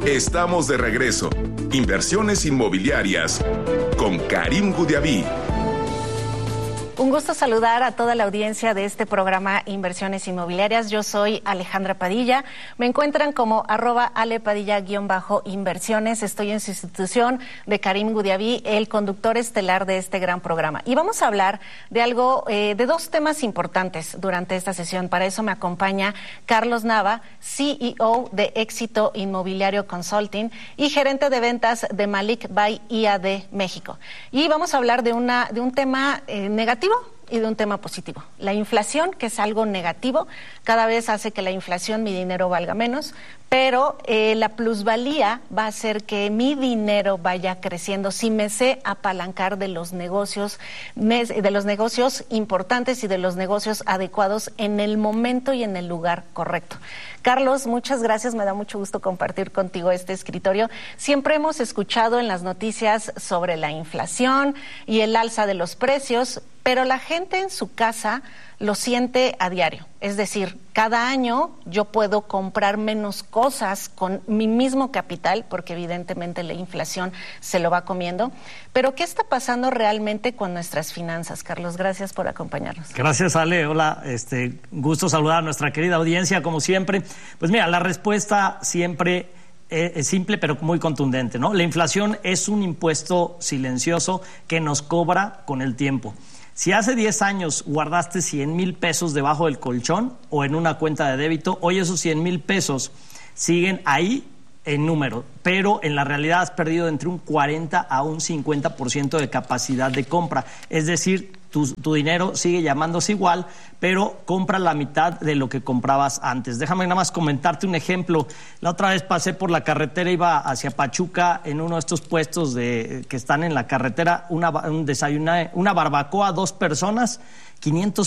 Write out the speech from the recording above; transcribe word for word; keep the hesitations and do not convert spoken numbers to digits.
Estamos de regreso. Inversiones inmobiliarias con Karim Goudiaby. Un gusto saludar a toda la audiencia de este programa Inversiones Inmobiliarias. Yo soy Alejandra Padilla. Me encuentran como arroba alepadilla-inversiones. Estoy en sustitución de Karim Goudiaby, el conductor estelar de este gran programa. Y vamos a hablar de algo, eh, de dos temas importantes durante esta sesión. Para eso me acompaña Carlos Nava, C E O de Éxito Inmobiliario Consulting y gerente de ventas de Malik by I A D México. Y vamos a hablar de, una, de un tema eh, negativo y de un tema positivo. La inflación, que es algo negativo, cada vez hace que la inflación, mi dinero valga menos, pero eh, la plusvalía va a hacer que mi dinero vaya creciendo si me sé apalancar de los negocios, de los negocios importantes y de los negocios adecuados en el momento y en el lugar correcto. Carlos, muchas gracias, me da mucho gusto compartir contigo este escritorio. Siempre hemos escuchado en las noticias sobre la inflación y el alza de los precios, pero la gente en su casa lo siente a diario. Es decir, cada año yo puedo comprar menos cosas con mi mismo capital, porque evidentemente la inflación se lo va comiendo. Pero ¿qué está pasando realmente con nuestras finanzas, Carlos? Gracias por acompañarnos. Gracias, Ale. Hola, este, gusto saludar a nuestra querida audiencia, como siempre. Pues mira, la respuesta siempre es simple, pero muy contundente, ¿no? La inflación es un impuesto silencioso que nos cobra con el tiempo. Si hace diez años guardaste cien mil pesos debajo del colchón o en una cuenta de débito, hoy esos cien mil pesos siguen ahí en número, pero en la realidad has perdido entre un cuarenta a un cincuenta por ciento de capacidad de compra. Es decir, tu, tu dinero sigue llamándose igual, pero compra la mitad de lo que comprabas antes. Déjame nada más comentarte un ejemplo. La otra vez pasé por la carretera, iba hacia Pachuca, en uno de estos puestos de, que están en la carretera, una, un desayuno, una barbacoa, dos personas, quinientos